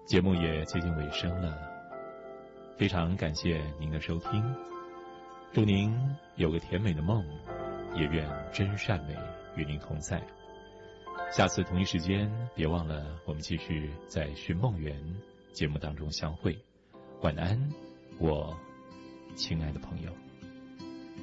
节目也接近尾声了，非常感谢您的收听，祝您有个甜美的梦，也愿真善美与您同在。下次同一时间别忘了我们继续在寻梦园节目当中相会。晚安，我亲爱的朋友。